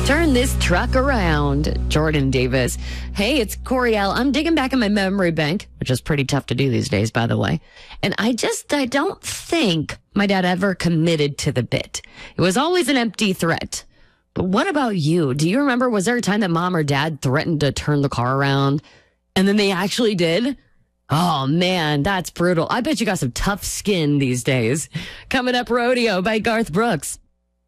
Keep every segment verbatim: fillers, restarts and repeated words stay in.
Turn this truck around. Jordan Davis. Hey, it's Coriel. I'm digging back in my memory bank, which is pretty tough to do these days, by the way. And I just, I don't think my dad ever committed to the bit. It was always an empty threat. But what about you? Do you remember, was there a time that mom or dad threatened to turn the car around and then they actually did? Oh, man, that's brutal. I bet you got some tough skin these days. Coming up, Rodeo by Garth Brooks.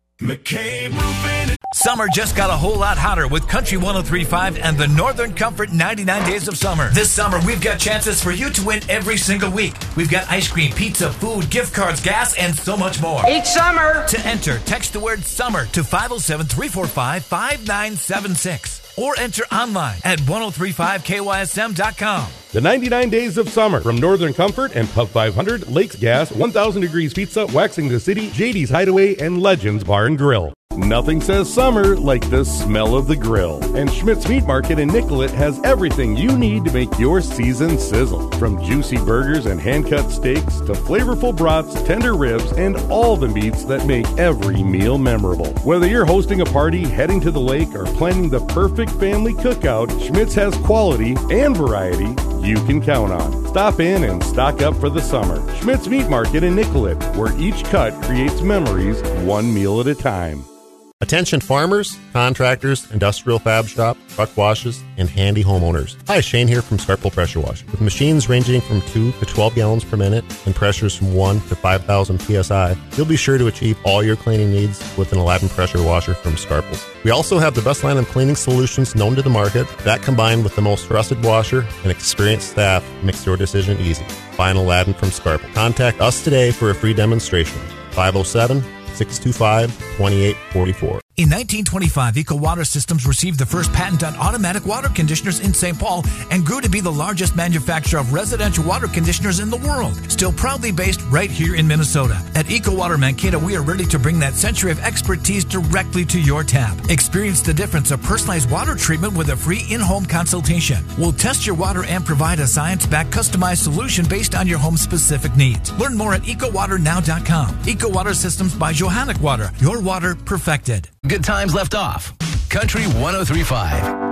McCabe Roofing. Summer just got a whole lot hotter with Country one oh three point five and the Northern Comfort ninety-nine Days of Summer. This summer, we've got chances for you to win every single week. We've got ice cream, pizza, food, gift cards, gas, and so much more. Each summer. To enter, text the word SUMMER to five oh seven, three four five, five nine seven six or enter online at ten thirty-five K Y S M dot com. The ninety-nine Days of Summer from Northern Comfort and Pub five hundred, Lakes Gas, one thousand Degrees Pizza, Waxing the City, J D's Hideaway, and Legends Bar and Grill. Nothing says summer like the smell of the grill. And Schmidt's Meat Market in Nicollet has everything you need to make your season sizzle. From juicy burgers and hand-cut steaks to flavorful brats, tender ribs, and all the meats that make every meal memorable. Whether you're hosting a party, heading to the lake, or planning the perfect family cookout, Schmidt's has quality and variety you can count on. Stop in and stock up for the summer. Schmidt's Meat Market in Nicollet, where each cut creates memories one meal at a time. Attention farmers, contractors, industrial fab shop, truck washes, and handy homeowners. Hi, Shane here from Scarpel Pressure Wash. With machines ranging from two to twelve gallons per minute and pressures from one to five thousand P S I, you'll be sure to achieve all your cleaning needs with an Aladdin pressure washer from Scarpel. We also have the best line of cleaning solutions known to the market. That combined with the most trusted washer and experienced staff makes your decision easy. Buy an Aladdin from Scarpel. Contact us today for a free demonstration. five oh seven, six two five, two eight four four. In nineteen twenty-five, Eco Water Systems received the first patent on automatic water conditioners in Saint Paul and grew to be the largest manufacturer of residential water conditioners in the world, still proudly based right here in Minnesota. At Eco Water Mankato, we are ready to bring that century of expertise directly to your tap. Experience the difference of personalized water treatment with a free in-home consultation. We'll test your water and provide a science-backed customized solution based on your home's specific needs. Learn more at eco water now dot com. Eco Water Systems by Johannic Water. Your water perfected. Good times left off. Country one oh three point five.